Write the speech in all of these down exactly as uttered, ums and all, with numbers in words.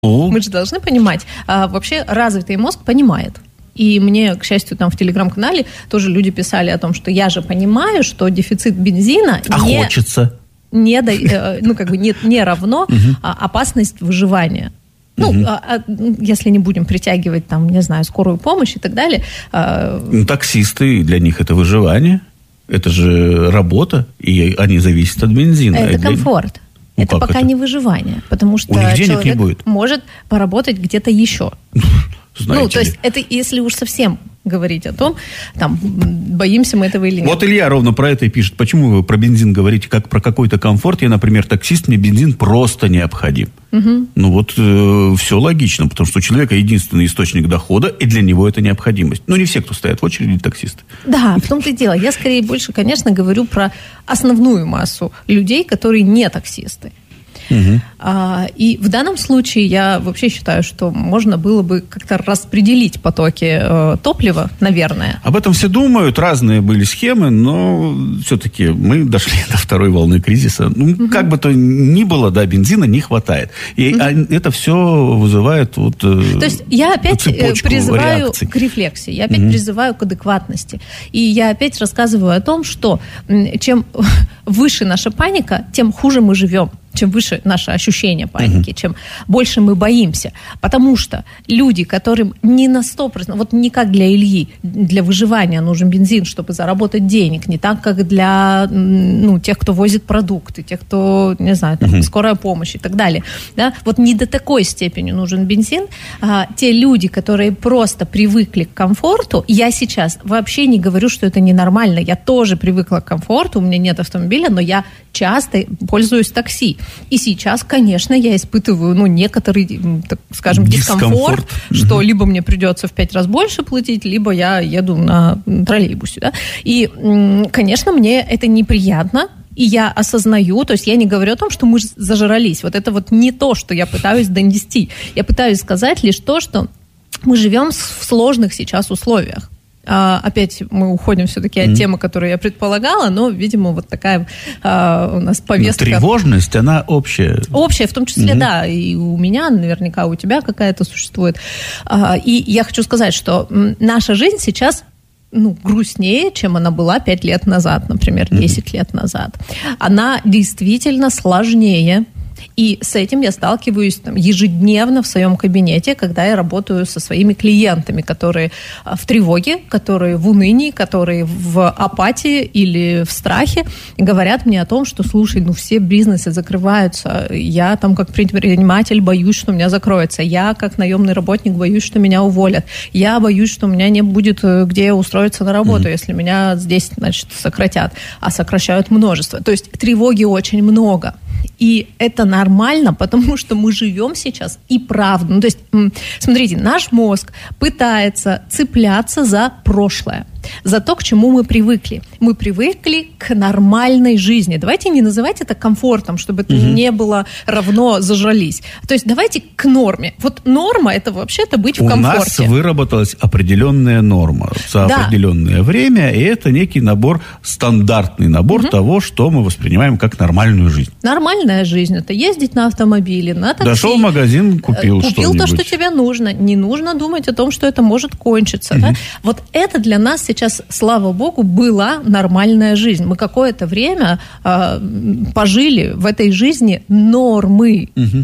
О. Мы же должны понимать. А, вообще развитый мозг понимает. И мне, к счастью, там в телеграм-канале тоже люди писали о том, что я же понимаю, что дефицит бензина... А не, хочется? Не, ну, как бы не, не равно опасность выживания. Ну, угу. а, а, если не будем притягивать, там, не знаю, скорую помощь и так далее. А... Ну, таксисты, для них это выживание. Это же работа, и они зависят от бензина. Это для... комфорт. Ну, это пока это? не выживание, потому что у них денег человек не будет. может поработать где-то еще. Знаете ну, то есть, это если уж совсем говорить о том, там, боимся мы этого или нет. Вот Илья ровно про это и пишет. Почему вы про бензин говорите, как про какой-то комфорт? Я, например, таксист, мне бензин просто необходим. Угу. Ну, вот э, все логично, потому что у человека единственный источник дохода, и для него это необходимость. Ну, не все, кто стоят в очереди, таксисты. Да, в том-то и дело. Я, скорее, больше, конечно, говорю про основную массу людей, которые не таксисты. Угу. А, и в данном случае я вообще считаю, что можно было бы как-то распределить потоки э, топлива, наверное. Об этом все думают, разные были схемы, но все-таки мы дошли до второй волны кризиса. Ну, угу. Как бы то ни было, да, бензина не хватает. И угу. это все вызывает вот цепочку То есть я опять призываю реакций. К рефлексии, я опять угу. призываю к адекватности. И я опять рассказываю о том, что чем выше наша паника, тем хуже мы живем. Чем выше наше ощущение паники, uh-huh. чем больше мы боимся. Потому что люди, которым не на сто процентов, вот не как для Ильи, для выживания нужен бензин, чтобы заработать денег, не так, как для ну, тех, кто возит продукты, тех, кто, не знаю, там, uh-huh. скорая помощь и так далее. Да? Вот не до такой степени нужен бензин. А, те люди, которые просто привыкли к комфорту, я сейчас вообще не говорю, что это ненормально. Я тоже привыкла к комфорту, у меня нет автомобиля, но я часто пользуюсь такси. И сейчас, конечно, я испытываю, ну, некоторый, так скажем, дискомфорт, дискомфорт. Что mm-hmm. либо мне придется в пять раз больше платить, либо я еду на троллейбусе, да? И, конечно, мне это неприятно, и я осознаю, то есть я не говорю о том, что мы зажрались. Вот это вот не то, что я пытаюсь донести. Я пытаюсь сказать лишь то, что мы живем в сложных сейчас условиях. А, опять мы уходим все-таки от mm-hmm. темы, которую я предполагала, но, видимо, вот такая а, у нас повестка. Но тревожность, она общая. Общая, в том числе, mm-hmm. да, и у меня, наверняка у тебя какая-то существует. А, и я хочу сказать, что наша жизнь сейчас ну, грустнее, чем она была пять лет назад, например, десять mm-hmm. лет назад. Она действительно сложнее. И с этим я сталкиваюсь там, ежедневно в своем кабинете, когда я работаю со своими клиентами, которые в тревоге, которые в унынии, которые в апатии или в страхе, и говорят мне о том, что, слушай, ну все бизнесы закрываются, я там как предприниматель боюсь, что у меня закроется, я как наемный работник боюсь, что меня уволят, я боюсь, что у меня не будет где устроиться на работу, mm-hmm. если меня здесь, значит, сократят, а сокращают множество. То есть тревоги очень много. И это нормально, потому что мы живем сейчас и правда. Ну, то есть, смотрите, наш мозг пытается цепляться за прошлое, за то, к чему мы привыкли. Мы привыкли к нормальной жизни. Давайте не называть это комфортом, чтобы это угу. не было равно зажрались. То есть давайте к норме. Вот норма – это вообще-то быть в комфорте. У нас выработалась определенная норма за да. определенное время, и это некий набор, стандартный набор угу. того, что мы воспринимаем как нормальную жизнь. Нормальная жизнь – это ездить на автомобиле, на такси. Дошел в магазин, купил, купил что-нибудь. то, что тебе нужно. Не нужно думать о том, что это может кончиться. Угу. Да? Вот это для нас сейчас, слава богу, была нормальная жизнь. Мы какое-то время э, пожили в этой жизни нормы. Угу.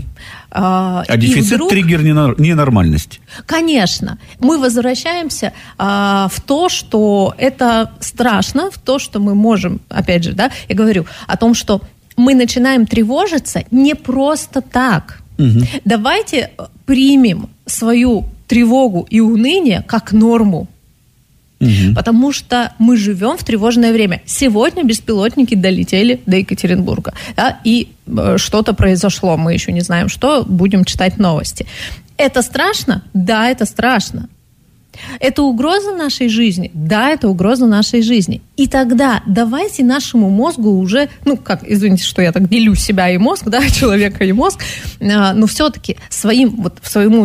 А, а дефицит вдруг, триггер ненормальности. Конечно. Мы возвращаемся а, в то, что это страшно, в то, что мы можем, опять же, да, я говорю о том, что мы начинаем тревожиться не просто так. Угу. Давайте примем свою тревогу и уныние как норму. Угу. Потому что мы живем в тревожное время. Сегодня беспилотники долетели до Екатеринбурга, да, и э, что-то произошло. Мы еще не знаем, что. Будем читать новости. Это страшно? Да, это страшно. Это угроза нашей жизни? Да, это угроза нашей жизни. И тогда давайте нашему мозгу уже, ну, как, извините, что я так делю себя и мозг, да, человека и мозг, э, но все-таки своим, вот, своему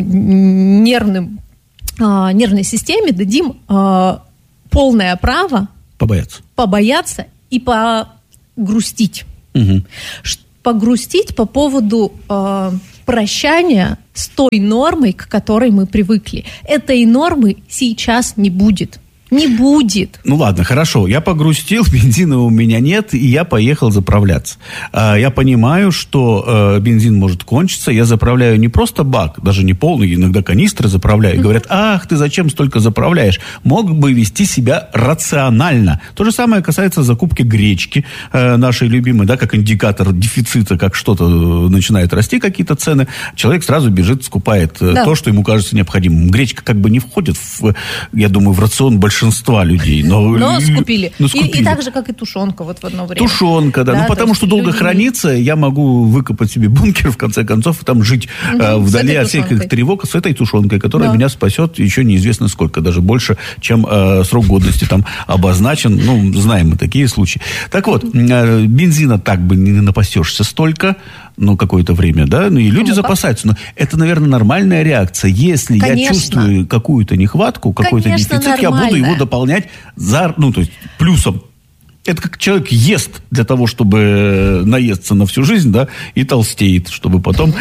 нервным нервной системе дадим э, полное право побояться, побояться и погрустить. Угу. Погрустить по поводу э, прощание с той нормой, к которой мы привыкли. Этой нормы сейчас не будет. Не будет. Ну ладно, хорошо. Я погрустил, бензина у меня нет, и я поехал заправляться. Я понимаю, что бензин может кончиться. Я заправляю не просто бак, даже не полный, иногда канистры заправляю. И говорят, ах, ты зачем столько заправляешь? Мог бы вести себя рационально. То же самое касается закупки гречки нашей любимой, да, как индикатор дефицита, как что-то начинает расти, какие-то цены. Человек сразу бежит, скупает да. то, что ему кажется необходимым. Гречка как бы не входит, в, я думаю, в рацион большинства большинства людей. Но, но скупили. Но скупили. И, и так же, как и тушенка вот в одно время. Тушенка, да. да ну, потому что долго люди... хранится, я могу выкопать себе бункер, в конце концов, и там жить угу, э, вдали от всех этих тревог с этой тушенкой, которая да. меня спасет еще неизвестно сколько, даже больше, чем э, срок годности там обозначен. Ну, знаем мы такие случаи. Так вот, э, бензина так бы не напасешься столько, ну, какое-то время, да, ну, и люди ну, запасаются. Но это, наверное, нормальная реакция. Если Конечно. я чувствую какую-то нехватку, какой-то Конечно, дефицит, нормально. я буду его дополнять за, ну, то есть плюсом. Это как человек ест для того, чтобы наесться на всю жизнь, да, и толстеет, чтобы потом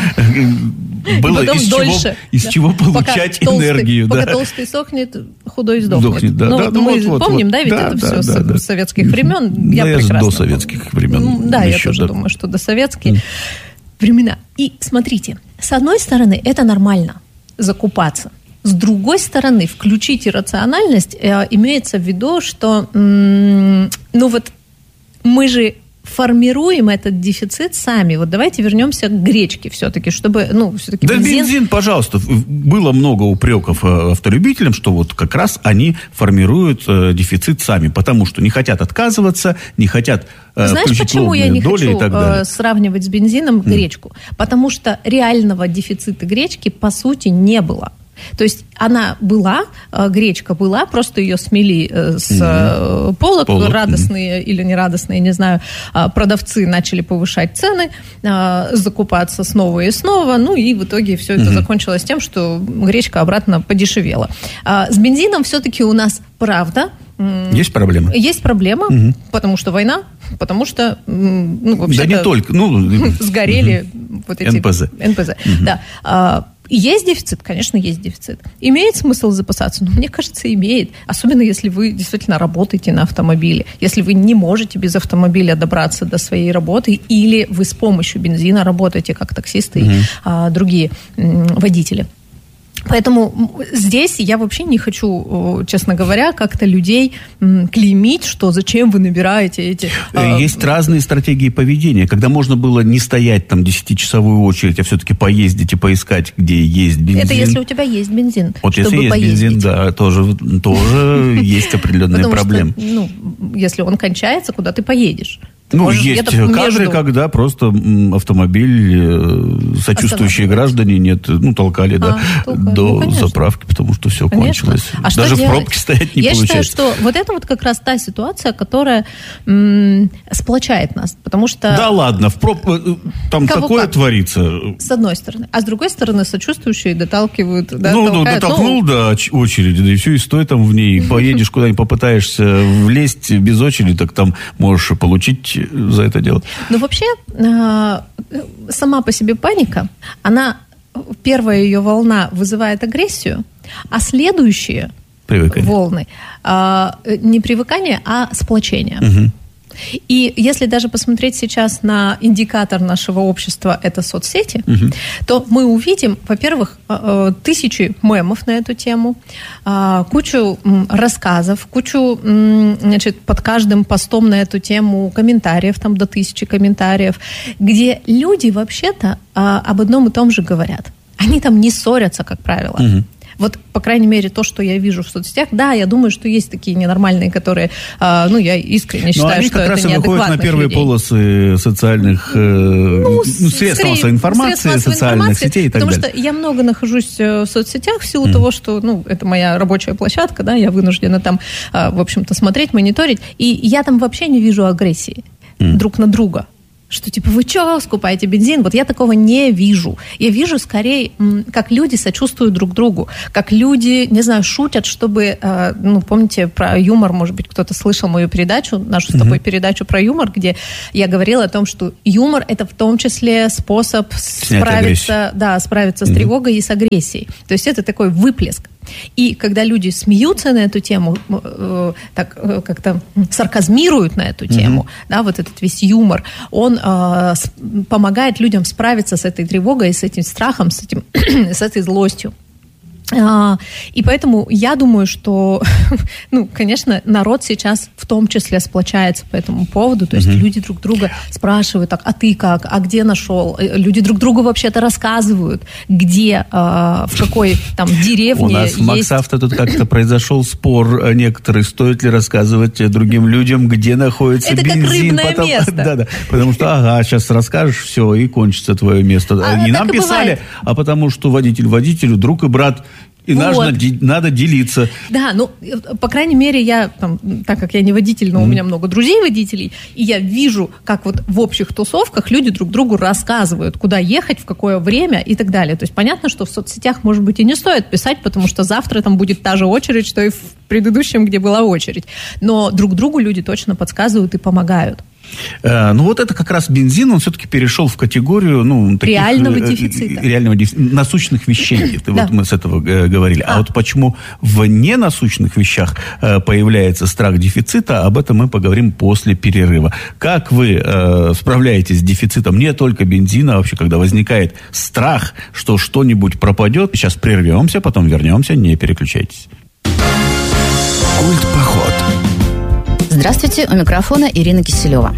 было потом из, дольше, чего, из да. чего получать пока энергию. Толстый, да. Пока толстый сохнет, худой сдохнет. сдохнет да, ну, да, вот ну, мы вот, помним, вот, да, ведь да, это да, все да, с да. советских времен. Я да, прекрасно до советских времен. Да, еще, я тоже да. думаю, что до советских mm. времена. И смотрите, с одной стороны, это нормально закупаться. С другой стороны, включить иррациональность э, имеется в виду, что, м- ну вот, мы же формируем этот дефицит сами. Вот давайте вернемся к гречке все-таки, чтобы, ну, все-таки да бензин... бензин, пожалуйста. Было много упреков автолюбителям, что вот как раз они формируют э, дефицит сами, потому что не хотят отказываться, не хотят э, Знаешь, включить почему я не доли хочу и так далее. Э, сравнивать с бензином mm. гречку? Потому что реального дефицита гречки, по сути, не было. То есть она была, гречка была, просто ее смели с mm-hmm. полок, полок, радостные mm-hmm. или нерадостные, не знаю, продавцы начали повышать цены, закупаться снова и снова, ну и в итоге все это mm-hmm. закончилось тем, что гречка обратно подешевела. С бензином все-таки у нас, правда, есть проблема? Есть проблема, угу. потому что война, потому что, ну, вообще-то... Да не только, ну... Сгорели угу. вот эти... эн пэ зэ. эн пэ зэ, угу. да. Есть дефицит? Конечно, есть дефицит. Имеет смысл запасаться? Ну, мне кажется, имеет. Особенно, если вы действительно работаете на автомобиле. Если вы не можете без автомобиля добраться до своей работы, или вы с помощью бензина работаете, как таксисты угу. и а, другие м, водители. Поэтому здесь я вообще не хочу, честно говоря, как-то людей клеймить, что зачем вы набираете эти... Есть разные стратегии поведения. Когда можно было не стоять там десятичасовую очередь, а все-таки поездить и поискать, где есть бензин. Это если у тебя есть бензин. Вот если есть поездить. бензин, да, тоже, тоже есть определенные проблемы. Ну, если он кончается, куда ты поедешь? Ну, есть кадры, когда просто автомобиль, сочувствующие граждане, нет, ну, толкали, а, да, толкали. до ну, заправки, потому что все конечно. кончилось. А Даже в пробке стоять не Я получается. Я считаю, что вот это вот как раз та ситуация, которая м- сплочает нас, потому что... Да ладно, в проб... там Кого такое как? творится. С одной стороны. А с другой стороны, сочувствующие доталкивают, да, ну, толкают. дотолкнул ну, до очереди, да и все, и стой там в ней. Поедешь куда-нибудь, попытаешься влезть без очереди, так там можешь получить за это дело. Ну, вообще, сама по себе паника, она, первая ее волна вызывает агрессию, а следующие привыкание. волны не привыкание, а сплочение. Угу. И если даже посмотреть сейчас на индикатор нашего общества, это соцсети, угу. то мы увидим, во-первых, тысячи мемов на эту тему, кучу рассказов, кучу, значит, под каждым постом на эту тему комментариев, там до тысячи комментариев, где люди вообще-то об одном и том же говорят. Они там не ссорятся, как правило. Угу. Вот, по крайней мере, то, что я вижу в соцсетях, да, я думаю, что есть такие ненормальные, которые, э, ну, я искренне считаю, они что это неадекватных людей. они как раз и выходят на первые людей. полосы социальных, э, ну, ну, средств массовой информации, средств социальных информации, сетей и так потому далее. Потому что я много нахожусь в соцсетях в силу mm. того, что, ну, это моя рабочая площадка, да, я вынуждена там, э, в общем-то, смотреть, мониторить, и я там вообще не вижу агрессии mm. друг на друга. что типа вы что, скупаете бензин? Вот я такого не вижу. Я вижу скорее, как люди сочувствуют друг другу, как люди, не знаю, шутят, чтобы, ну, помните, про юмор, может быть, кто-то слышал мою передачу, нашу с тобой mm-hmm. передачу про юмор, где я говорила о том, что юмор — это в том числе способ снять справиться, агрессию. да, справиться mm-hmm. с тревогой и с агрессией. То есть это такой выплеск. И когда люди смеются на эту тему, э, так э, как-то сарказмируют на эту тему, mm-hmm. да, вот этот весь юмор, он э, с, помогает людям справиться с этой тревогой, с этим страхом, с, этим, с этой злостью. И поэтому я думаю, что, ну, конечно, народ сейчас в том числе сплочается по этому поводу, то есть mm-hmm. люди друг друга спрашивают, так, а ты как, а где нашел? Люди друг другу вообще-то рассказывают, где, в какой там деревне. У нас в МаксАвто тут как-то произошел спор некоторый, стоит ли рассказывать другим людям, где находится это бензин. Это как рыбное потом, место. Да, да, потому что, ага, сейчас расскажешь, все, и кончится твое место. А, и нам и писали, бывает. А потому что водитель водителю, друг и брат. И вот. надо, надо делиться. Да, ну, по крайней мере, я, там, так как я не водитель, но mm. у меня много друзей-водителей, и я вижу, как вот в общих тусовках люди друг другу рассказывают, куда ехать, в какое время и так далее. То есть понятно, что в соцсетях, может быть, и не стоит писать, потому что завтра там будет та же очередь, что и в предыдущем, где была очередь. Но друг другу люди точно подсказывают и помогают. Э, ну, вот это как раз бензин, он все-таки перешел в категорию, ну, таких, реального дефицита. Реального дефицита, насущных вещей. Это да. Вот мы с этого говорили. А, а вот почему в ненасущных вещах появляется страх дефицита, об этом мы поговорим после перерыва. Как вы э, справляетесь с дефицитом не только бензина, а вообще, когда возникает страх, что что-нибудь пропадет? Сейчас прервемся, потом вернемся, не переключайтесь. Культпоход. Здравствуйте, у микрофона Ирина Киселева.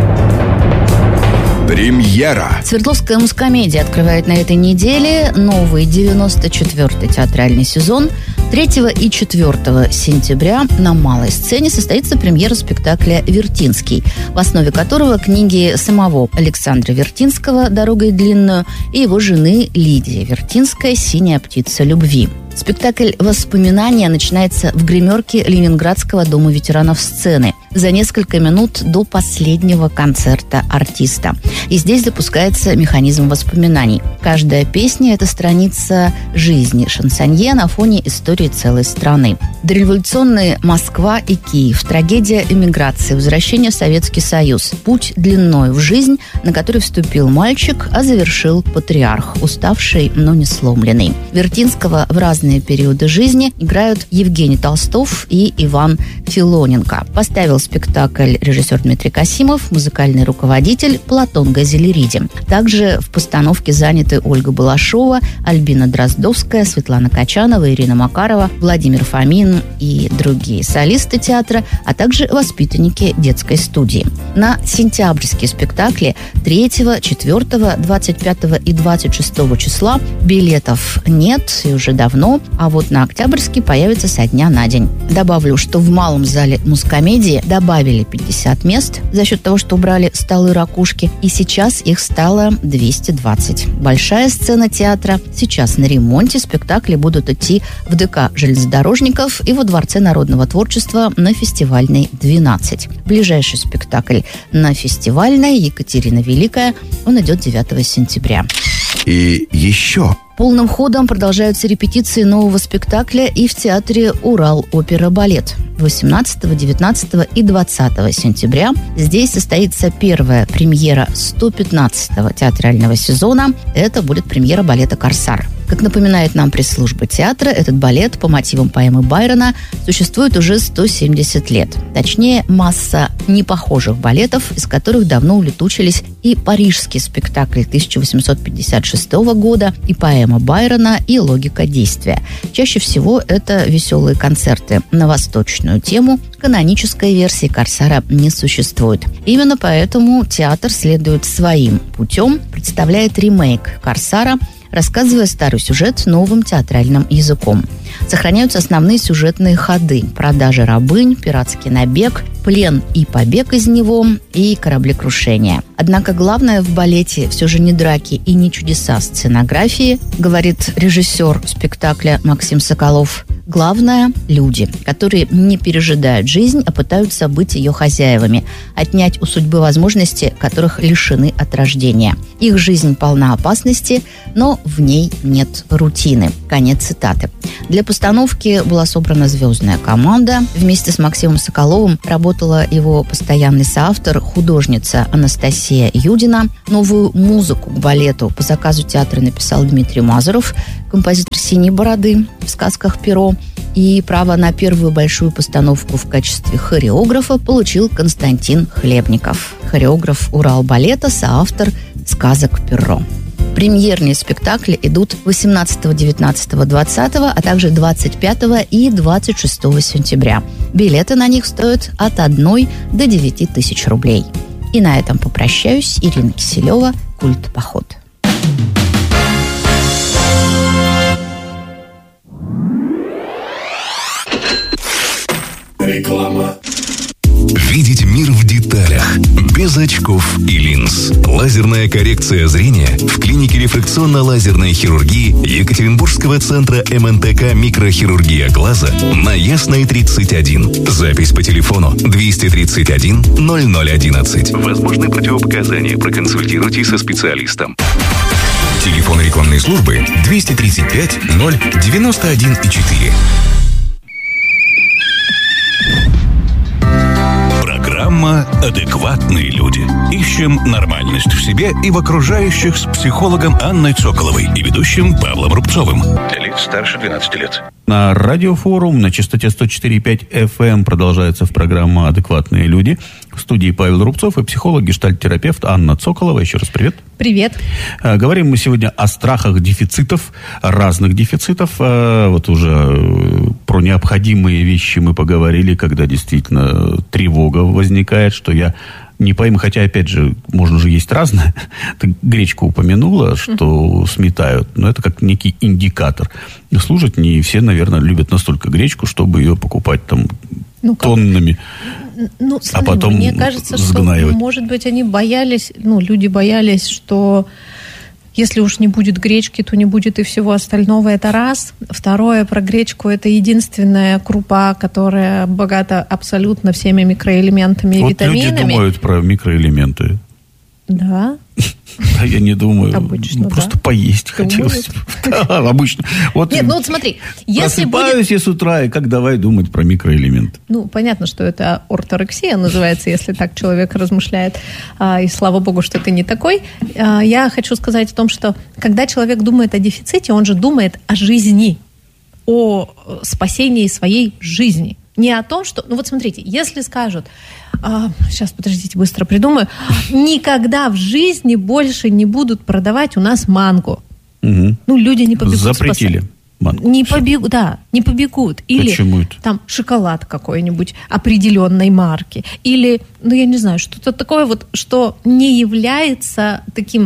Премьера. Свердловская мускомедия открывает на этой неделе новый девяносто четвёртый театральный сезон. третьего и четвёртого сентября на малой сцене состоится премьера спектакля «Вертинский», в основе которого книги самого Александра Вертинского «Дорогой длинную» и его жены Лидии Вертинской «Синяя птица любви». Спектакль «Воспоминания» начинается в гримерке Ленинградского дома ветеранов сцены за несколько минут до последнего концерта артиста. И здесь запускается механизм воспоминаний. Каждая песня – это страница жизни шансонье на фоне истории целой страны. Дореволюционные Москва и Киев, трагедия эмиграции, возвращение в Советский Союз, путь длиной в жизнь, на который вступил мальчик, а завершил патриарх, уставший, но не сломленный. Вертинского в разные периоды жизни играют Евгений Толстов и Иван Филоненко. Поставил спектакль режиссер Дмитрий Касимов, музыкальный руководитель Платон Газелериди. Также в постановке заняты Ольга Балашова, Альбина Дроздовская, Светлана Качанова, Ирина Макарова, Владимир Фомин и другие солисты театра, а также воспитанники детской студии. На сентябрьские спектакли третьего, четвёртого, двадцать пятого и двадцать шестого числа билетов нет и уже давно, а вот на октябрьский появится со дня на день. Добавлю, что в малом зале мускомедии добавили пятьдесят мест за счет того, что убрали столы, ракушки, и сейчас их стало двести двадцать. Большая сцена театра сейчас на ремонте, спектакли будут идти в ДК железнодорожников и во Дворце народного творчества на Фестивальной двенадцать. Ближайший спектакль на Фестивальной «Екатерина Великая», он идет девятого сентября. И еще... Полным ходом продолжаются репетиции нового спектакля и в театре «Урал-опера-балет». восемнадцатого, девятнадцатого и двадцатого сентября здесь состоится первая премьера сто пятнадцатого театрального сезона. Это будет премьера балета «Корсар». Как напоминает нам пресс-служба театра, этот балет по мотивам поэмы Байрона существует уже сто семьдесят лет. Точнее, масса непохожих балетов, из которых давно улетучились и парижский спектакль тысяча восемьсот пятьдесят шестого года, и поэма Байрона, и логика действия. Чаще всего это веселые концерты на восточную тему. Канонической версии «Корсара» не существует. Именно поэтому театр следует своим путем, представляет ремейк «Корсара», рассказывая старый сюжет новым театральным языком. Сохраняются основные сюжетные ходы: продажа рабынь, пиратский набег, плен и побег из него, и кораблекрушение. Однако главное в балете все же не драки и не чудеса сценографии, говорит режиссер спектакля Максим Соколов. Главное – люди, которые не пережидают жизнь, а пытаются быть ее хозяевами, отнять у судьбы возможности, которых лишены от рождения. Их жизнь полна опасности, но в ней нет рутины. Конец цитаты. Для постановки была собрана звездная команда. Вместе с Максимом Соколовым работала его постоянный соавтор, художница Анастасия Юдина. Новую музыку к балету по заказу театра написал Дмитрий Мазуров, композитор «Синей бороды» в сказках «Перо». И право на первую большую постановку в качестве хореографа получил Константин Хлебников, хореограф Уралбалета, соавтор сказок «Перо». Премьерные спектакли идут восемнадцатого, девятнадцатого, двадцатого, а также двадцать пятого и двадцать шестого сентября. Билеты на них стоят от одной до девяти тысяч рублей. И на этом попрощаюсь. Ирина Киселева, «Культ-поход». Реклама. Видеть мир в деталях, без очков и линз. Лазерная коррекция зрения в клинике рефракционно-лазерной хирургии Екатеринбургского центра эм эн тэ ка «Микрохирургия глаза» на Ясной тридцать один. Запись по телефону двести тридцать один ноль ноль одиннадцать. Возможны противопоказания. Проконсультируйтесь со специалистом. Телефон рекламной службы двести тридцать пять ноль девяносто один четыре. Программа «Адекватные люди». Ищем нормальность в себе и в окружающих с психологом Анной Цоколовой и ведущим Павлом Рубцовым. Для лиц старше двенадцати лет. На радиофорум на частоте сто четыре и пять эф эм продолжается в программа «Адекватные люди». В студии Павел Рубцов и психолог-гештальт-терапевт Анна Цоколова. Еще раз привет. Привет. Говорим мы сегодня о страхах дефицитов, разных дефицитов. Вот уже про необходимые вещи мы поговорили, когда действительно тревога возникает, что я не пойму, хотя, опять же, можно же есть разное. Ты гречку упомянула, что сметают, но это как некий индикатор. Служат не все, наверное, любят настолько гречку, чтобы ее покупать там ну, тоннами. Ну, смотри, а потом мне кажется, сгнаивать. Что, может быть, они боялись, ну, люди боялись, что если уж не будет гречки, то не будет и всего остального. Это раз. Второе, про гречку, это единственная крупа, которая богата абсолютно всеми микроэлементами и вот витаминами. Люди думают про микроэлементы. Да. Да, я не думаю. Обычно, просто да. поесть хотелось. Да, обычно. Вот нет, ну вот смотри. Если просыпаюсь будет... я с утра, и как давай думать про микроэлементы. Ну, понятно, что это орторексия называется, если так человек размышляет. И слава богу, что ты не такой. Я хочу сказать о том, что когда человек думает о дефиците, он же думает о жизни, о спасении своей жизни. Не о том, что... Ну вот смотрите, если скажут... А, сейчас, подождите, быстро придумаю. Никогда в жизни больше не будут продавать у нас мангу. Угу. Ну, люди не побегут запретили спасать. Мангу. Не побегут, да, не побегут. Или почему это? Там шоколад какой-нибудь определенной марки. Или, ну, я не знаю, что-то такое вот, что не является таким...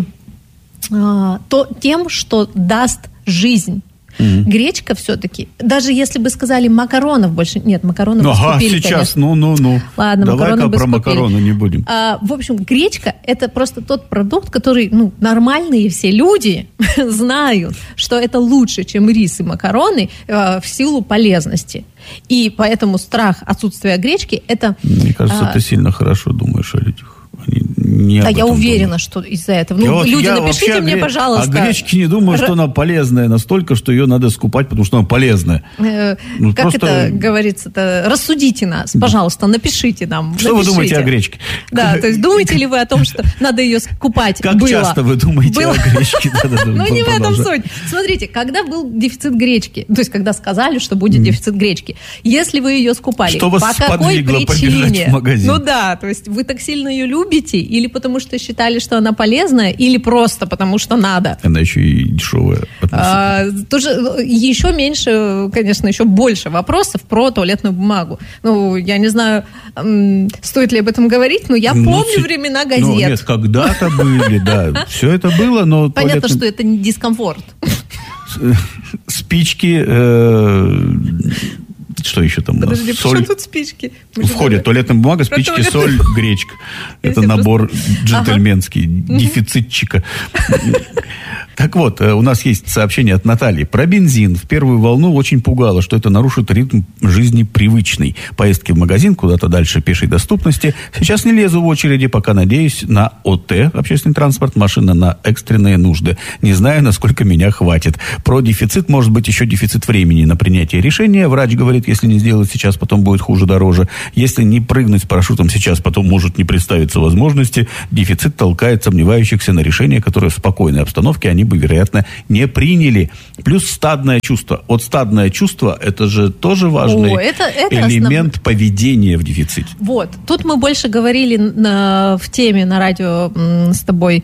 А, то, тем, что даст жизнь. Mm-hmm. Гречка все-таки, даже если бы сказали макаронов больше, нет, макаронов бы ага, скупили, сейчас, конечно. ну, ну, ну. Ладно, давай-ка макароны бы про скупили. макароны не будем. А, в общем, гречка – это просто тот продукт, который, ну, нормальные все люди знают, что это лучше, чем рис и макароны э, в силу полезности. И поэтому страх отсутствия гречки – это… Мне кажется, а, ты сильно хорошо думаешь о людях. Не да, я уверена, думаю. Что из-за этого. Ну, вот люди, напишите мне, гре... пожалуйста. О гречке не думаю, что она полезная настолько, что ее надо скупать, потому что она полезная. Э, ну, как просто... это говорится-то? Рассудите нас, пожалуйста, напишите нам. Что напишите. Вы думаете о гречке? Да, то есть думаете ли вы о том, что надо ее скупать? Как было? часто вы думаете было? о гречке? Ну, не в этом суть. Смотрите, когда был дефицит гречки, то есть когда сказали, что будет дефицит гречки, если вы ее скупали, что вас по какой причине? В магазин? Ну да, то есть вы так сильно ее любите, или потому что считали, что она полезная, или просто потому что надо. Она еще и дешевая. А, тоже еще меньше, конечно, еще больше вопросов про туалетную бумагу. Ну, я не знаю, стоит ли об этом говорить, но я ну, помню с... времена газет. Ну, нет, когда-то были, да. Все это было, но... Понятно, туалетный... что это не дискомфорт. Спички... Что еще там? Подожди, соль. тут спички? Входит туалетная бумага, спички, туалет... соль, гречка. Это набор просто... джентльменский, ага. Дефицитчика. Так вот, у нас есть сообщение от Натальи. Про бензин. В первую волну очень пугало, что это нарушит ритм жизни привычный. Поездки в магазин, куда-то дальше пешей доступности. Сейчас не лезу в очереди, пока надеюсь на ОТ, общественный транспорт, машина на экстренные нужды. Не знаю, насколько меня хватит. Про дефицит, может быть, еще дефицит времени на принятие решения. Врач говорит, если не сделать сейчас, потом будет хуже, дороже. Если не прыгнуть с парашютом сейчас, потом может не представиться возможности. Дефицит толкает сомневающихся на решение, которое в спокойной обстановке они бы, вероятно, не приняли. Плюс стадное чувство. Вот стадное чувство, это же тоже важный О, это, это элемент основ... поведения в дефиците. Вот. Тут мы больше говорили на, в теме на радио м, с тобой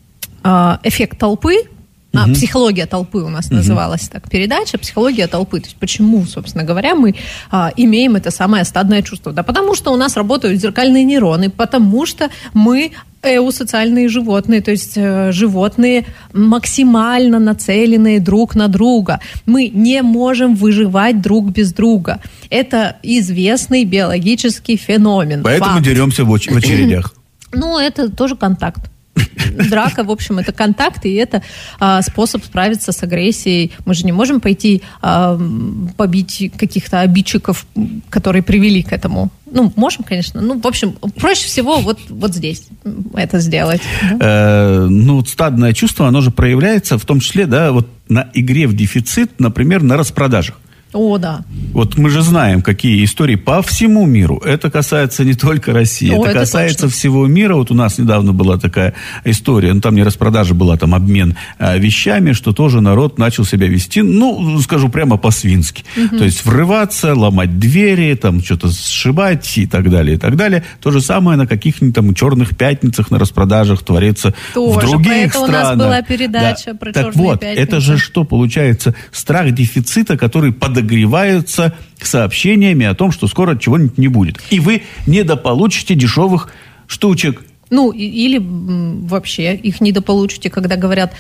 э, «Эффект толпы». А, угу. «Психология толпы» у нас угу. называлась так передача, «Психология толпы». То есть почему, собственно говоря, мы а, имеем это самое стадное чувство? Да потому что у нас работают зеркальные нейроны, потому что мы эусоциальные животные, то есть э, животные максимально нацеленные друг на друга. Мы не можем выживать друг без друга. Это известный биологический феномен. Поэтому факт. Деремся в, оч- в очередях. Ну, это тоже контакт. Драка, в общем, это контакт, и это а, способ справиться с агрессией. Мы же не можем пойти а, побить каких-то обидчиков, которые привели к этому. Ну, можем, конечно. Ну, в общем, проще всего вот, вот здесь это сделать. Э, ну, стадное чувство, оно же проявляется в том числе, да, вот на игре в дефицит, например, на распродажах. О, да. Вот мы же знаем, какие истории по всему миру. Это касается не только России, О, это, это касается точно. всего мира. Вот у нас недавно была такая история, ну там не распродажа была, там обмен а, вещами, что тоже народ начал себя вести, ну, скажу прямо по-свински. Угу. То есть врываться, ломать двери, там что-то сшибать и так далее, и так далее. То же самое на каких-нибудь там черных пятницах на распродажах творится тоже, в других странах. У нас была передача да. про так черные вот, пятницы. Это же что получается? Страх дефицита, который подогревается подогреваются сообщениями о том, что скоро чего-нибудь не будет. И вы недополучите дешевых штучек. Ну, или м, вообще их недополучите, когда говорят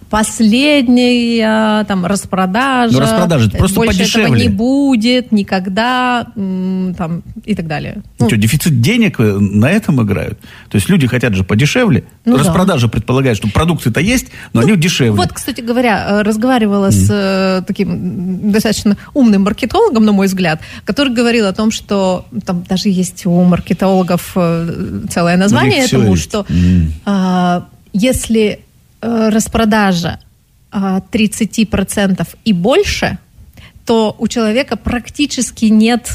последняя там распродажа, но распродажа просто больше подешевле. Этого не будет никогда, м, там, и так далее. Ну, что, дефицит денег на этом играют? То есть люди хотят же подешевле. Ну, распродажа да. предполагает, что продукты-то есть, но ну, они дешевле. Вот, кстати говоря, разговаривала mm. с э, таким достаточно умным маркетологом, на мой взгляд, который говорил о том, что там даже есть у маркетологов э, целое название этому, что mm. э, если распродажа тридцать процентов и больше, то у человека практически нет,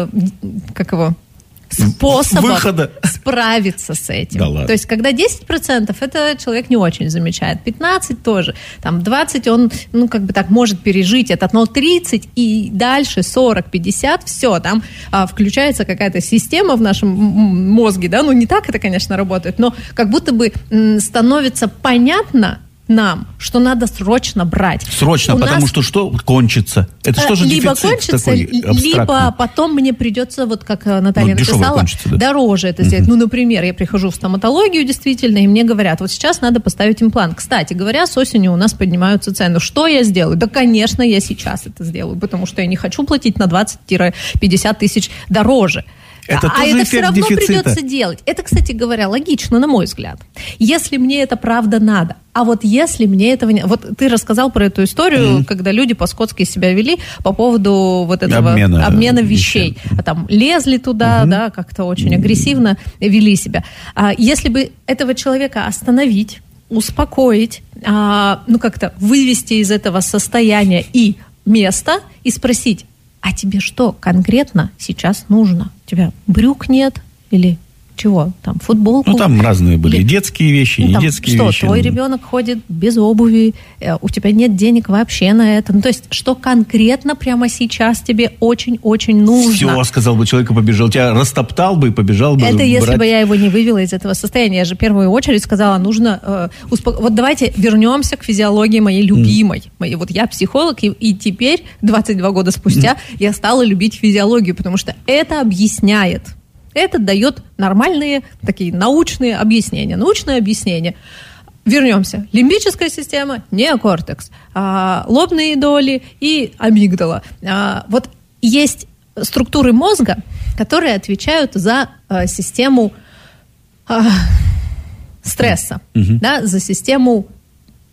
как его, способов выхода справиться с этим. Да ладно. То есть, когда десять процентов, это человек не очень замечает. пятнадцать тоже. Там двадцать он, ну, как бы так, может пережить это. Но тридцать и дальше сорок пятьдесят, все, там а, включается какая-то система в нашем мозге, да, ну, не так это, конечно, работает, но как будто бы м, становится понятно нам, что надо срочно брать. Срочно, У потому нас... что что кончится? Это что же либо дефицит кончится, такой абстрактный? либо потом мне придется, вот как Наталья ну, написала, да. дороже это сделать. Uh-huh. Ну, например, я прихожу в стоматологию, действительно, и мне говорят, вот сейчас надо поставить имплант. Кстати говоря, с осенью у нас поднимаются цены. Что я сделаю? Да, конечно, я сейчас это сделаю, потому что я не хочу платить на двадцать-пятьдесят тысяч дороже. Это а тоже это все равно дефицита. Придется делать. Это, кстати говоря, логично, на мой взгляд. Если мне это правда надо. А вот если мне этого не... Вот ты рассказал про эту историю, mm-hmm. когда люди по-скотски себя вели по поводу вот этого обмена, обмена вещей. вещей. А там лезли туда, mm-hmm. да, как-то очень агрессивно вели себя. А если бы этого человека остановить, успокоить, а, ну как-то вывести из этого состояния и места и спросить, а тебе что конкретно сейчас нужно? У тебя брюк нет или чего? Там футболку? Ну, там разные были. Или... детские вещи, ну, не там, детские что, вещи. Что, твой ребенок ходит без обуви, у тебя нет денег вообще на это. Ну, то есть, что конкретно прямо сейчас тебе очень-очень нужно? Все, сказал бы человек и побежал. Тебя растоптал бы и побежал бы. Это брать... если бы я его не вывела из этого состояния. Я же в первую очередь сказала, нужно... Э, успок... Вот давайте вернемся к физиологии моей любимой. Mm. Моей, вот я психолог, и, и теперь, двадцать два года спустя, mm. я стала любить физиологию, потому что это объясняет. Это дает нормальные такие научные объяснения. Научное объяснение. Вернемся. Лимбическая система, неокортекс, а, лобные доли и амигдала. А, вот есть структуры мозга, которые отвечают за а, систему а, стресса, mm-hmm. да, за систему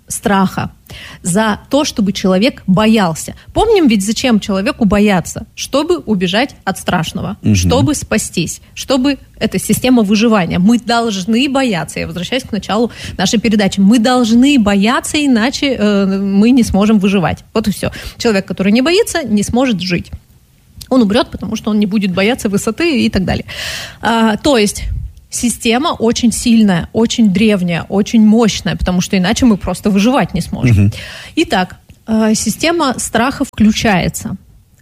страха, за то, чтобы человек боялся. Помним ведь, зачем человеку бояться? Чтобы убежать от страшного, угу. чтобы спастись, чтобы... Это система выживания. Мы должны бояться. Я возвращаюсь к началу нашей передачи. Мы должны бояться, иначе э, мы не сможем выживать. Вот и все. Человек, который не боится, не сможет жить. Он умрет, потому что он не будет бояться высоты и так далее. А, то есть... Система очень сильная, очень древняя, очень мощная, потому что иначе мы просто выживать не сможем. Угу. Итак, э, система страха включается.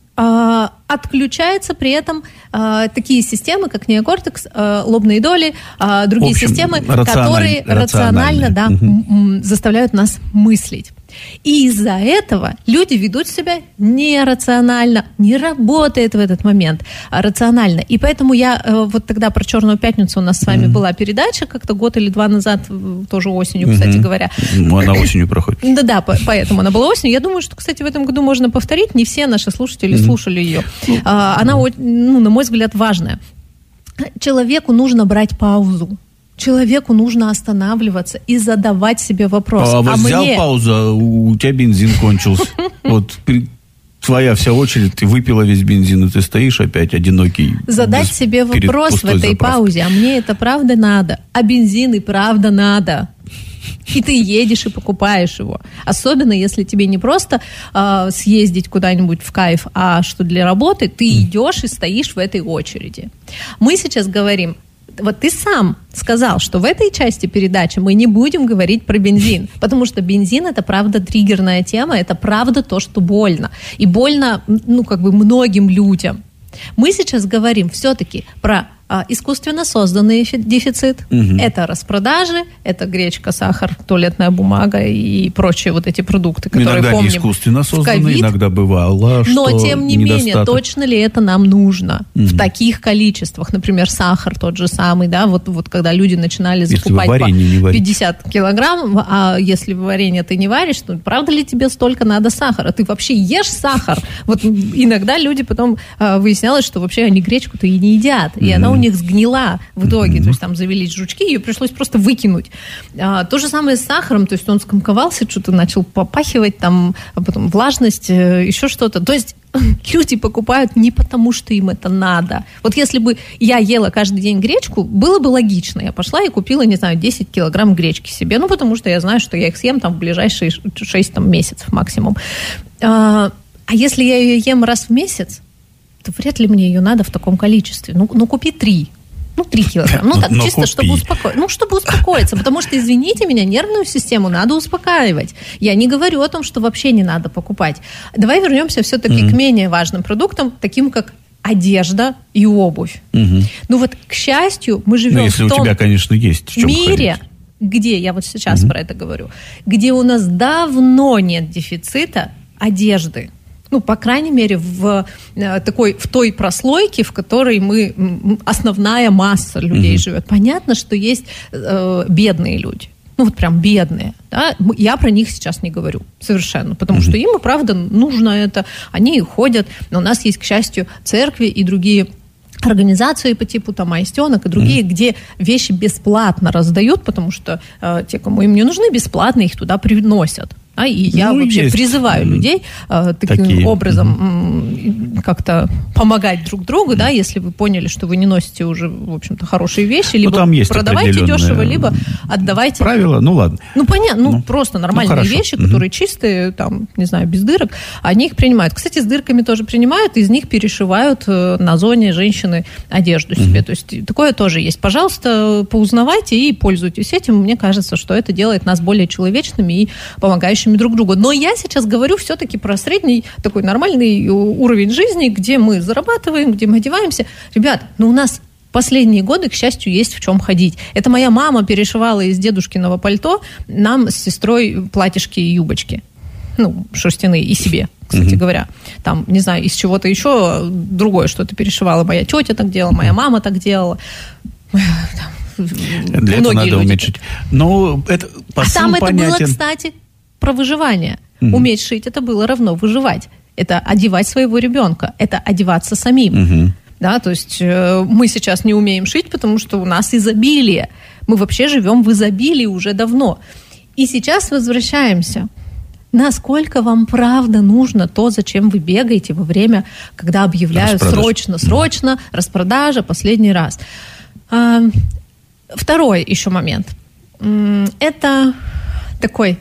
Э, отключаются при этом э, такие системы, как неокортекс, э, лобные доли, э, другие общем, системы, которые рационально да, угу. м- м- заставляют нас мыслить. И из-за этого люди ведут себя нерационально, не работает в этот момент рационально. И поэтому я, вот тогда про «Черную пятницу» у нас с вами mm-hmm. была передача как-то год или два назад, тоже осенью, mm-hmm. кстати говоря. Ну, она осенью проходит. Да-да, поэтому она была осенью. Я думаю, что, кстати, в этом году можно повторить. Не все наши слушатели mm-hmm. слушали ее. Она, ну, на мой взгляд, важная. Человеку нужно брать паузу. Человеку нужно останавливаться и задавать себе вопрос. А, а вот взял мне... паузу, у тебя бензин кончился. Вот твоя вся очередь, ты выпила весь бензин, и ты стоишь опять одинокий. Задать себе вопрос в этой паузе. А мне это правда надо? А бензин и правда надо? И ты едешь и покупаешь его. Особенно, если тебе не просто э, съездить куда-нибудь в кайф, а что для работы, ты идешь и стоишь в этой очереди. Мы сейчас говорим... Вот ты сам сказал, что в этой части передачи мы не будем говорить про бензин, потому что бензин — это правда триггерная тема, это правда то, что больно. И больно, ну, как бы многим людям. Мы сейчас говорим все-таки про а, искусственно созданный дефицит. Угу. Это распродажи, это гречка, сахар, туалетная бумага и прочие вот эти продукты, которые иногда помним. Иногда не искусственно созданные, иногда бывало, что но, тем не недостаток. менее, точно ли это нам нужно? Угу. В таких количествах. Например, сахар тот же самый, да, вот, вот когда люди начинали закупать по пятьдесят килограмм, а если варенье ты не варишь, то правда ли тебе столько надо сахара? Ты вообще ешь сахар? Вот иногда люди потом а, выяснялось, что вообще они гречку-то и не едят. И угу. она у них сгнила в итоге. Mm-hmm. То есть там завелись жучки, ее пришлось просто выкинуть. А, то же самое с сахаром. То есть он скомковался, что-то начал попахивать, там, а потом влажность, еще что-то. То есть люди покупают не потому, что им это надо. Вот если бы я ела каждый день гречку, было бы логично. Я пошла и купила, не знаю, десять килограмм гречки себе. Ну, потому что я знаю, что я их съем там в ближайшие шесть там, месяцев максимум. А, а если я ее ем раз в месяц, то вряд ли мне ее надо в таком количестве. Ну, ну купи три. Ну, три килограмма. Ну, так, но чисто, купи. чтобы успокоиться. Ну, чтобы успокоиться. Потому что, извините меня, нервную систему надо успокаивать. Я не говорю о том, что вообще не надо покупать. Давай вернемся все-таки mm-hmm. к менее важным продуктам, таким как одежда и обувь. Mm-hmm. Ну, вот, к счастью, мы живем ну, если в том у тебя, конечно, есть в чем мире, ходить. Где, я вот сейчас mm-hmm. про это говорю, где у нас давно нет дефицита одежды. Ну, по крайней мере, в, такой, в той прослойке, в которой мы, основная масса людей mm-hmm. живет. Понятно, что есть э, бедные люди. Ну, вот прям бедные. Да? Я про них сейчас не говорю совершенно, потому mm-hmm. что им, и правда, нужно это. Они ходят. Но у нас есть, к счастью, церкви и другие организации по типу там Аистенок и другие, mm-hmm. где вещи бесплатно раздают, потому что э, те, кому им не нужны, бесплатно их туда приносят. А, и я ну, вообще есть. призываю людей э, таким Такие. образом mm-hmm. как-то помогать друг другу, да, если вы поняли, что вы не носите уже, в общем-то, хорошие вещи, либо ну, продавайте дешево, либо отдавайте. Правила, ну ладно. Ну, понятно, ну, ну просто нормальные ну, вещи, которые mm-hmm. чистые, там, не знаю, без дырок, они их принимают. Кстати, с дырками тоже принимают, из них перешивают э, на зоне женщины одежду себе. Mm-hmm. То есть такое тоже есть. Пожалуйста, поузнавайте и пользуйтесь этим. Мне кажется, что это делает нас более человечными и помогающими друг другу. Но я сейчас говорю все-таки про средний такой нормальный уровень жизни, где мы зарабатываем, где мы одеваемся. Ребят, ну у нас последние годы, к счастью, есть в чем ходить. Это моя мама перешивала из дедушкиного пальто нам с сестрой платьишки и юбочки. Ну, шерстяные, и себе, кстати mm-hmm. говоря. Там, не знаю, из чего-то еще другое что-то перешивала. Моя тетя так делала, моя мама так делала. Для этого надо уметь шить. Но это а там это понятен. Было, кстати, про выживание. Mm-hmm. Уметь шить — это было равно выживать. Это одевать своего ребенка. Это одеваться самим. Mm-hmm. Да, то есть э, мы сейчас не умеем шить, потому что у нас изобилие. Мы вообще живем в изобилии уже давно. И сейчас возвращаемся. Насколько вам правда нужно то, зачем вы бегаете во время, когда объявляют срочно, срочно, распродажа, последний раз. А, второй еще момент. Это такой,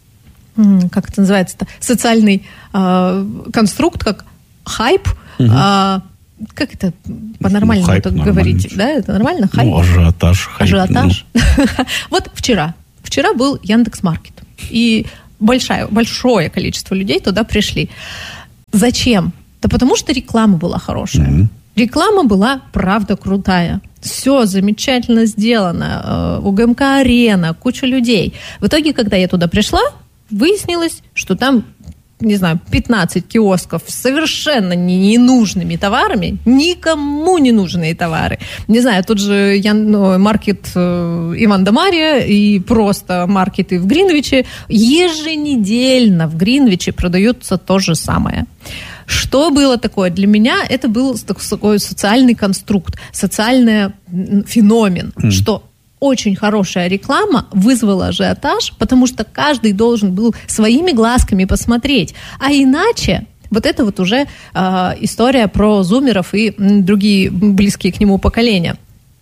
как это называется-то, социальный а, конструкт, как хайп. Угу. А, как это по-нормальному ну, так говорите? Да, это нормально? Хайп? Ну, ажиотаж. Хайп, ажиотаж. Ну. Вот вчера. Вчера был Яндекс.Маркет. И большое, большое количество людей туда пришли. Зачем? Да потому что реклама была хорошая. Mm-hmm. Реклама была, правда, крутая. Все замечательно сделано. У ГМК-арена, куча людей. В итоге, когда я туда пришла, выяснилось, что там, не знаю, пятнадцать киосков с совершенно ненужными товарами, никому не нужные товары. Не знаю, тут же я, ну, маркет э, Иван да Марья и просто маркеты в Гринвиче. Еженедельно в Гринвиче продается то же самое. Что было такое? Для меня это был такой социальный конструкт, социальный феномен, mm. что очень хорошая реклама вызвала ажиотаж, потому что каждый должен был своими глазками посмотреть. А иначе вот это вот уже э, история про зумеров и м, другие близкие к нему поколения.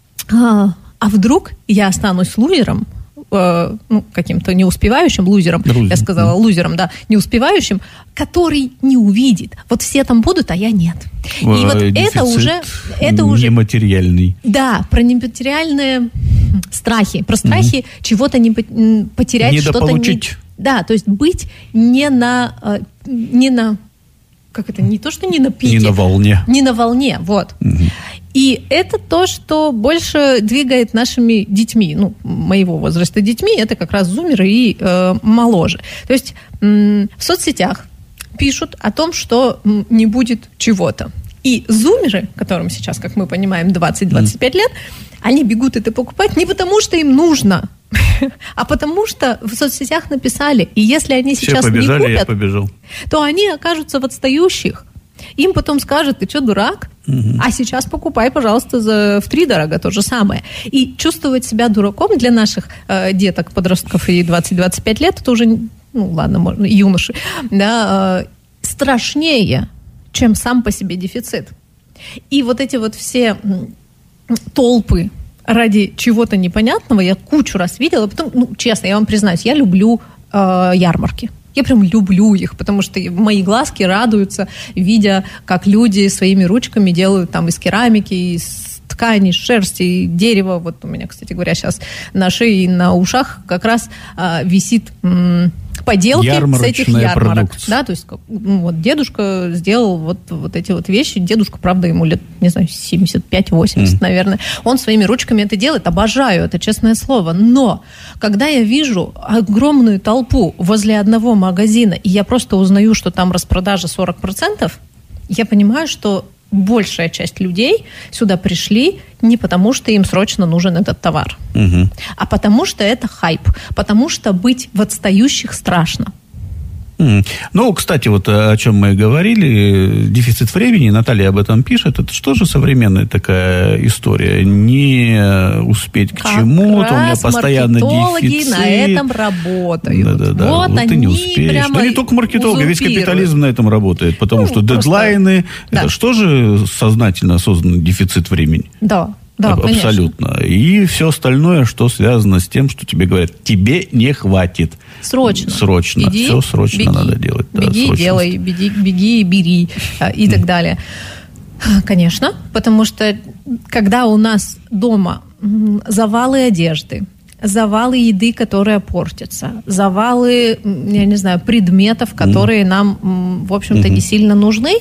А, а вдруг я останусь лузером, э, ну, каким-то неуспевающим лузером, Лузер. я сказала лузером, да, неуспевающим, который не увидит. Вот все там будут, а я нет. И вот это уже, это уже... Нематериальный. Да, про нематериальные страхи. Про страхи угу. чего-то не потерять, недополучить. Что-то не... Да, то есть быть не на... Не на как это? Не то, что не на пике. Не на волне. Не на волне, вот. Угу. И это то, что больше двигает нашими детьми, ну, моего возраста детьми, это как раз зумеры и э, моложе. То есть м- в соцсетях пишут о том, что м, не будет чего-то. И зумеры, которым сейчас, как мы понимаем, двадцать-двадцать пять mm. лет, они бегут это покупать не потому, что им нужно, а потому что в соцсетях написали. И если они Все сейчас побежали, не купят, я побежал. то они окажутся в отстающих. Им потом скажут: ты что, дурак? Угу. А сейчас покупай, пожалуйста, за втридорога то же самое. И чувствовать себя дураком для наших э, деток, подростков и двадцать-двадцать пять лет, это уже, ну ладно, можно, юноши, да, э, страшнее, чем сам по себе дефицит. И вот эти вот все толпы ради чего-то непонятного я кучу раз видела. Потом, ну, честно, я вам признаюсь, я люблю э, ярмарки. Я прям люблю их, потому что мои глазки радуются, видя, как люди своими ручками делают там из керамики, из ткани, из шерсти, дерева. Вот у меня, кстати говоря, сейчас на шее и на ушах как раз а, висит м, поделки с этих ярмарок. Да, то есть ну, вот дедушка сделал вот, вот эти вот вещи. Дедушка, правда, ему лет, не знаю, семьдесят пять восемьдесят, mm. наверное. Он своими ручками это делает. Обожаю это, честное слово. Но когда я вижу огромную толпу возле одного магазина, и я просто узнаю, что там распродажа сорок процентов, я понимаю, что большая часть людей сюда пришли не потому, что им срочно нужен этот товар, угу. а потому что это хайп, потому что быть в отстающих страшно. Mm. Ну, кстати, вот о чем мы говорили, дефицит времени, Наталья об этом пишет, это что же современная такая история? Не успеть к как чему-то, у меня постоянно дефицит. На этом работают. Да-да-да, вот, вот они ты не успеешь. Но не только маркетологи, весь капитализм на этом работает, потому ну, что дедлайны, просто... это да. что же сознательно осознанный дефицит времени? Да. Да, абсолютно. Конечно. И все остальное, что связано с тем, что тебе говорят, тебе не хватит. Срочно. Срочно. Иди, все срочно беги, надо делать. Беги, да, делай, беги, беги, бери и так далее. Конечно, потому что когда у нас дома завалы одежды, завалы еды, которые портятся, завалы, я не знаю, предметов, которые mm. нам, в общем-то, mm-hmm. не сильно нужны,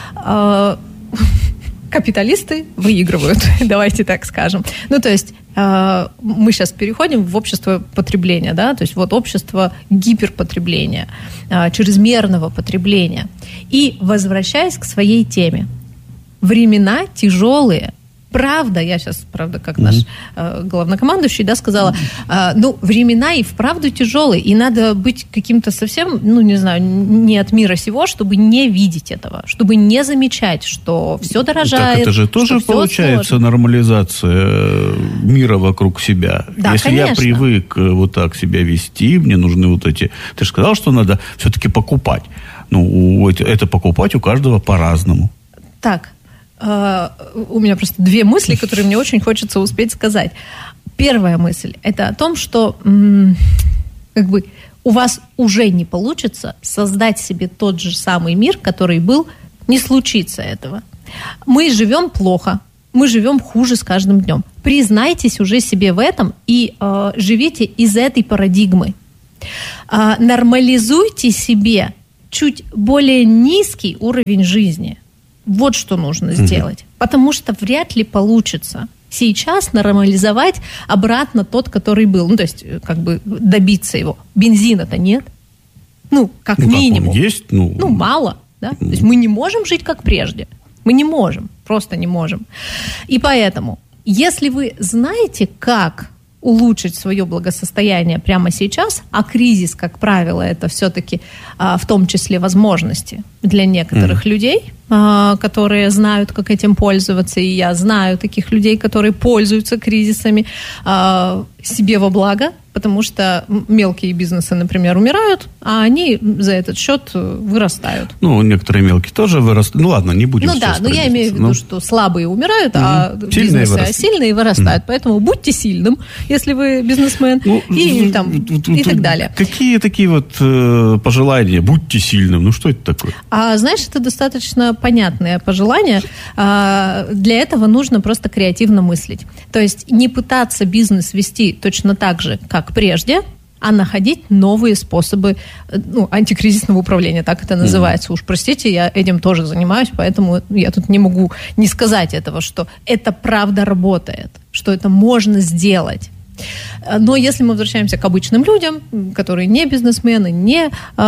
капиталисты выигрывают, давайте так скажем. Ну, то есть э, мы сейчас переходим в общество потребления, да, то есть вот общество гиперпотребления, э, чрезмерного потребления. И возвращаясь к своей теме, времена тяжелые, правда, я сейчас, правда, как наш э, главнокомандующий, да, сказала, э, ну, времена и вправду тяжелые, и надо быть каким-то совсем, ну, не знаю, не от мира сего, чтобы не видеть этого, чтобы не замечать, что все дорожает. Так это же тоже получается сложно. Нормализация мира вокруг себя. Да, если конечно. Я привык вот так себя вести, мне нужны вот эти... Ты же сказал, что надо все-таки покупать. Ну, это покупать у каждого по-разному. Так, э, у меня просто две мысли, которые мне очень хочется успеть сказать. Первая мысль – это о том, что м- как бы у вас уже не получится создать себе тот же самый мир, который был, не случится этого. Мы живем плохо, мы живем хуже с каждым днем. Признайтесь уже себе в этом и э, живите из этой парадигмы. Э, нормализуйте себе чуть более низкий уровень жизни. Вот что нужно mm-hmm. сделать. Потому что вряд ли получится сейчас нормализовать обратно тот, который был. Ну, то есть, как бы добиться его. Бензина-то нет. Ну, как ну, минимум. Как он есть, ну... ну, мало. Да? Mm-hmm. То есть мы не можем жить как прежде. Мы не можем. Просто не можем. И поэтому, если вы знаете, как улучшить свое благосостояние прямо сейчас, а кризис, как правило, это все-таки а, в том числе возможности для некоторых mm. людей, а, которые знают, как этим пользоваться, и я знаю таких людей, которые пользуются кризисами а, себе во благо, потому что мелкие бизнесы, например, умирают, а они за этот счет вырастают. Ну, некоторые мелкие тоже вырастают. Ну, ладно, не будем Ну да, но я имею в виду, ну... что слабые умирают, угу. а сильные бизнесы вырастают. сильные вырастают. Угу. Поэтому будьте сильным, если вы бизнесмен, ну, и, там, и, и так далее. Какие такие вот э, пожелания? Будьте сильным. Ну, что это такое? А знаешь, это достаточно понятное пожелание. А, для этого нужно просто креативно мыслить. То есть не пытаться бизнес вести точно так же, как прежде, а находить новые способы, ну, антикризисного управления, так это называется. Mm-hmm. Уж простите, я этим тоже занимаюсь, поэтому я тут не могу не сказать этого, что это правда работает, что это можно сделать. Но если мы возвращаемся к обычным людям, которые не бизнесмены, не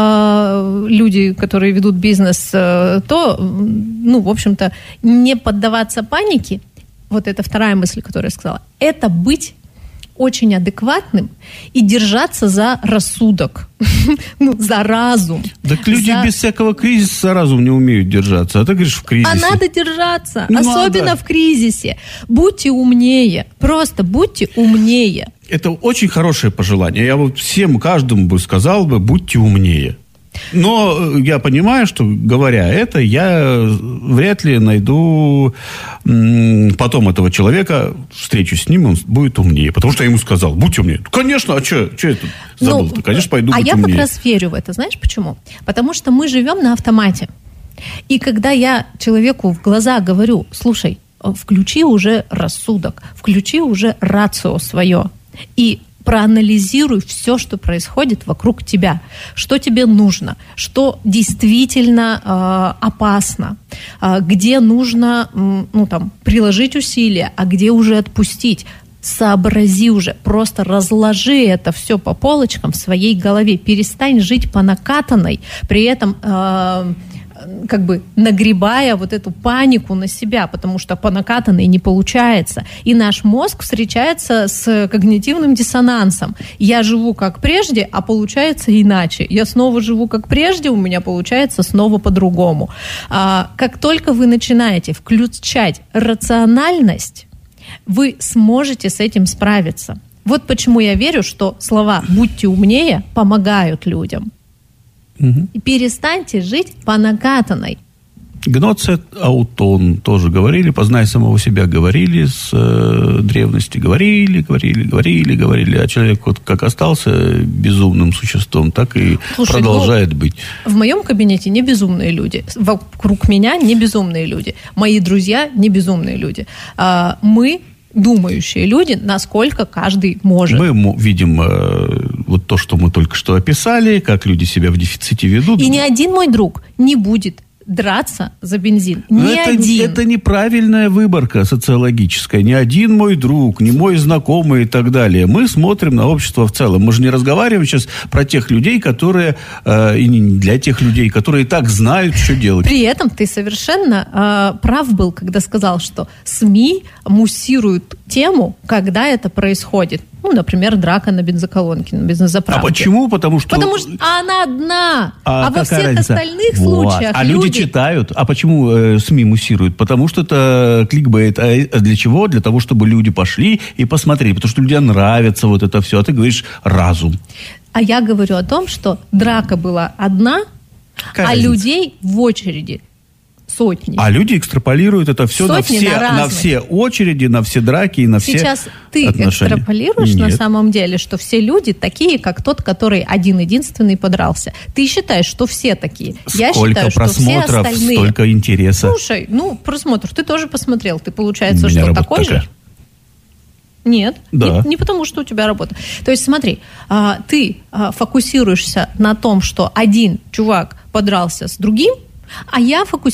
э, люди, которые ведут бизнес, э, то, ну, в общем-то, не поддаваться панике, вот это вторая мысль, которую я сказала, это быть очень адекватным и держаться за рассудок, ну, за разум. Так люди за... без всякого кризиса за разум не умеют держаться, а ты говоришь в кризисе. А надо держаться, ну, особенно надо. В кризисе. Будьте умнее, просто будьте умнее. Это очень хорошее пожелание. Я вот всем, каждому бы сказал бы, будьте умнее. Но я понимаю, что, говоря это, я вряд ли найду м, потом этого человека, встречусь с ним, он будет умнее. Потому что я ему сказал, будь умнее. Конечно, а что я тут забыл-то? Ну, конечно, пойду а быть я умнее. Как раз верю в это. Знаешь почему? Потому что мы живем на автомате. И когда я человеку в глаза говорю, слушай, включи уже рассудок, включи уже рацио свое, и проанализируй все, что происходит вокруг тебя, что тебе нужно, что действительно э, опасно, э, где нужно э, ну, там, приложить усилия, а где уже отпустить. Сообрази уже, просто разложи это все по полочкам в своей голове, перестань жить по накатанной, при этом э, как бы нагребая вот эту панику на себя, потому что по накатанной не получается. И наш мозг встречается с когнитивным диссонансом. Я живу как прежде, а получается иначе. Я снова живу как прежде, у меня получается снова по-другому. А, как только вы начинаете включать рациональность, вы сможете с этим справиться. Вот почему я верю, что слова «будьте умнее» помогают людям. Угу. И перестаньте жить по накатанной. Гноцет Аутон тоже говорили, познай самого себя, говорили с э, древности, говорили, говорили, говорили, говорили, а человек вот как остался безумным существом, так и Слушай, продолжает ну, быть. В моем кабинете не безумные люди, вокруг меня не безумные люди, мои друзья не безумные люди. А, мы думающие люди, насколько каждый может. Мы видим э, вот то, что мы только что описали, как люди себя в дефиците ведут. И ни один мой друг не будет драться за бензин. Ни Но это, один. это неправильная выборка социологическая. Ни один мой друг, ни мой знакомый и так далее. Мы смотрим на общество в целом. Мы же не разговариваем сейчас про тех людей, которые... Э, и не для тех людей, которые и так знают, что делать. При этом ты совершенно э, прав был, когда сказал, что СМИ муссируют тему, когда это происходит. Ну, например, драка на бензоколонке, на бензозаправке. А почему? Потому что... Потому что она одна. А, а во всех разница? остальных Вот. случаях А люди... люди читают. А почему э, СМИ муссируют? Потому что это кликбейт. А для чего? Для того, чтобы люди пошли и посмотрели. Потому что людям нравится вот это все. А ты говоришь разум. А я говорю о том, что драка была одна, Какая а разница? людей в очереди сотни. А люди экстраполируют это все на Сотни все, на на разных. все очереди, на все драки и на все Сейчас ты отношения. экстраполируешь Нет. на самом деле, что все люди такие, как тот, который один-единственный подрался. Ты считаешь, что все такие. Я Сколько считаю, что все просмотров, остальные... столько интереса. Слушай, ну, просмотр, ты тоже посмотрел. Ты, получается, У меня что, работа такой такая. же? Нет, Да. не, не потому, что у тебя работа. То есть, смотри, а, ты а, фокусируешься на том, что один чувак подрался с другим, а я фокусируюсь